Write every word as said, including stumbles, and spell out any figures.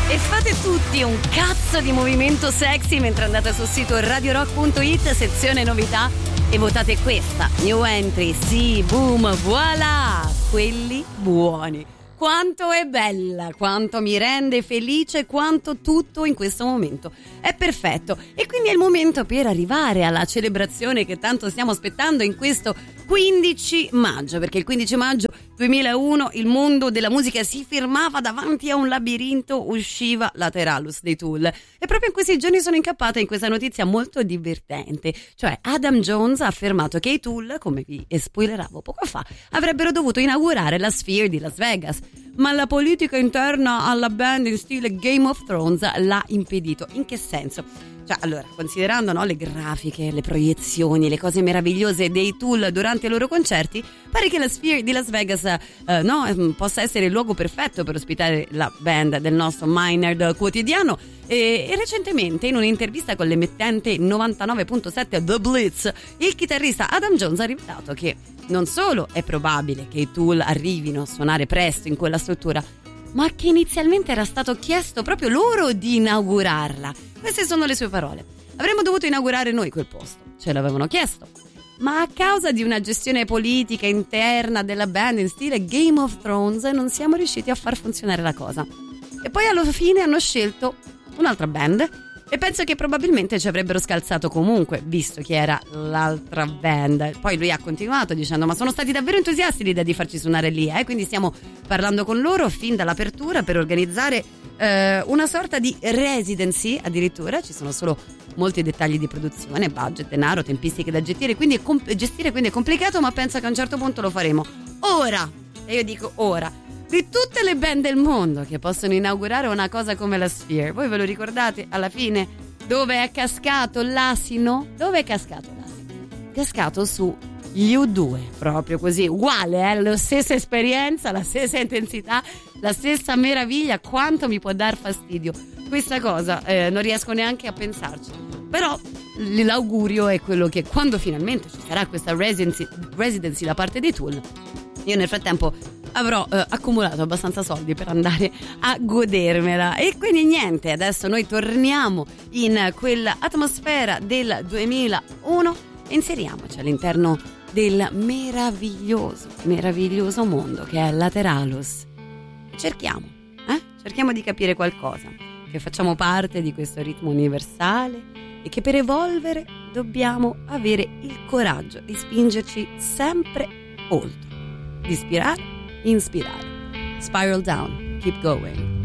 E fate tutti un cazzo di movimento sexy mentre andate sul sito radio rock punto it, sezione novità, e votate questa new entry. Sì, boom, voilà, quelli buoni. Quanto è bella, quanto mi rende felice, quanto tutto in questo momento è perfetto. E quindi è il momento per arrivare alla celebrazione che tanto stiamo aspettando in questo quindici maggio, perché il quindici maggio duemilauno il mondo della musica si fermava davanti a un labirinto, usciva Lateralus dei Tool. E proprio in questi giorni sono incappata in questa notizia molto divertente, cioè Adam Jones ha affermato che i Tool, come vi spoileravo poco fa, avrebbero dovuto inaugurare la Sphere di Las Vegas, ma la politica interna alla band in stile Game of Thrones l'ha impedito. In che senso? Cioè, allora, considerando, no, le grafiche, le proiezioni, le cose meravigliose dei Tool durante i loro concerti, pare che la Sphere di Las Vegas eh, no, possa essere il luogo perfetto per ospitare la band del nostro Maynard quotidiano. E, e recentemente, in un'intervista con l'emittente novantanove virgola sette The Blitz, il chitarrista Adam Jones ha rivelato che non solo è probabile che i Tool arrivino a suonare presto in quella struttura, ma che inizialmente era stato chiesto proprio loro di inaugurarla. Queste sono le sue parole. Avremmo dovuto inaugurare noi quel posto, ce l'avevano chiesto, ma a causa di una gestione politica interna della band in stile Game of Thrones non siamo riusciti a far funzionare la cosa. E poi alla fine hanno scelto un'altra band e penso che probabilmente ci avrebbero scalzato comunque, visto chi era l'altra band. Poi lui ha continuato dicendo: ma sono stati davvero entusiasti l'idea di farci suonare lì, eh? Quindi stiamo parlando con loro fin dall'apertura per organizzare eh, una sorta di residency. Addirittura ci sono solo molti dettagli di produzione, budget, denaro, tempistiche da gestire, quindi è, comp- gestire, quindi è complicato, ma penso che a un certo punto lo faremo. Ora, e io dico ora, di tutte le band del mondo che possono inaugurare una cosa come la Sphere, voi ve lo ricordate alla fine dove è cascato l'asino? Dove è cascato l'asino? Cascato su gli U due, proprio così, uguale, eh? La stessa esperienza, la stessa intensità, la stessa meraviglia. Quanto mi può dar fastidio questa cosa, eh, non riesco neanche a pensarci. Però l'augurio è quello che quando finalmente ci sarà questa residency, residency da parte dei Tool, io nel frattempo avrò eh, accumulato abbastanza soldi per andare a godermela. E quindi niente, adesso noi torniamo in quell'atmosfera del duemilauno e inseriamoci all'interno del meraviglioso, meraviglioso mondo che è Lateralus. Cerchiamo, eh? Cerchiamo di capire qualcosa, che facciamo parte di questo ritmo universale e che per evolvere dobbiamo avere il coraggio di spingerci sempre oltre, di ispirare, inspirare. Spiral down, keep going.